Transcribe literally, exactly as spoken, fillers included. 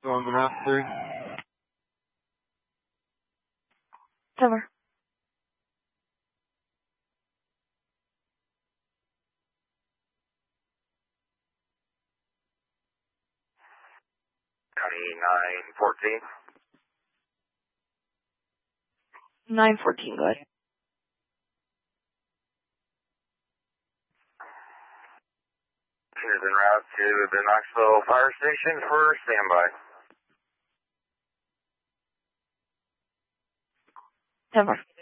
Going to mouth three. Over. County nine fourteen. nine fourteen, go ahead. Is en route to the Knoxville Fire Station for standby. Over.